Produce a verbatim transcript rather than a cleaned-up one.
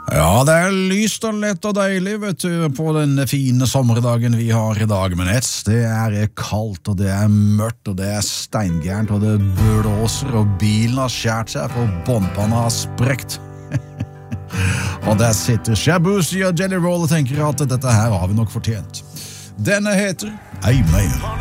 Ja, det er lyst og lett og deilig, vet du, på den fine sommerdagen vi har i dag, men et det er kaldt, og det er mørkt, og det er steingærent, og det blåser, og bilen har skjært seg, for båndpanna har sprekt. Og der sitter Shabuzi og Jelly Roll og tenker at dette her har vi nok fortjent. Denne heter Amen.